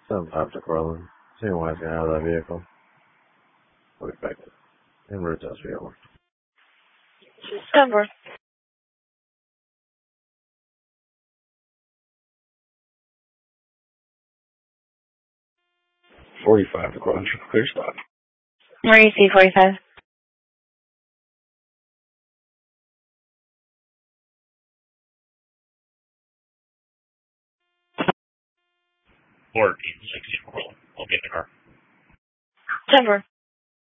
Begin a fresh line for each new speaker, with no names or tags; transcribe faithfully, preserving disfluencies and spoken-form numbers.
seven five to Corlin. Seeing why he's getting out of that vehicle. We'll be back in route to S V O.
Cover.
forty-five to Corlin. Clear stop.
Where you see forty-five?
fourteen sixty Corlin. I'll get in the car.
Cover.